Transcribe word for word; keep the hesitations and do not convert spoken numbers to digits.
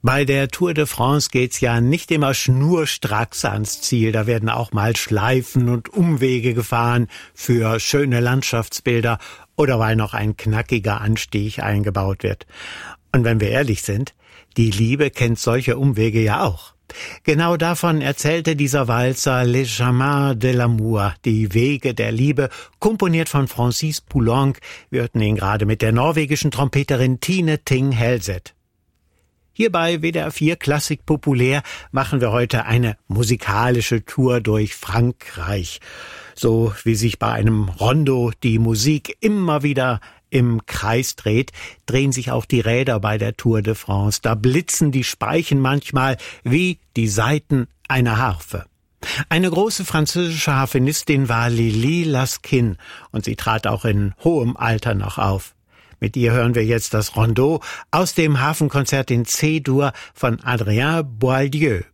Bei der Tour de France geht's ja nicht immer schnurstracks ans Ziel. Da werden auch mal Schleifen und Umwege gefahren für schöne Landschaftsbilder oder weil noch ein knackiger Anstieg eingebaut wird. Und wenn wir ehrlich sind, die Liebe kennt solche Umwege ja auch. Genau davon erzählte dieser Walzer Les Chemins de l'Amour, die Wege der Liebe, komponiert von Francis Poulenc. Wir hörten ihn gerade mit der norwegischen Trompeterin Tine Ting Helseth. Hier bei W D R vier Klassik Populär machen wir heute eine musikalische Tour durch Frankreich. So wie sich bei einem Rondo die Musik immer wieder im Kreis dreht, drehen sich auch die Räder bei der Tour de France. Da blitzen die Speichen manchmal wie die Saiten einer Harfe. Eine große französische Harfenistin war Lili Laskin und sie trat auch in hohem Alter noch auf. Mit ihr hören wir jetzt das Rondo aus dem Hafenkonzert in C-Dur von Adrien Boieldieu.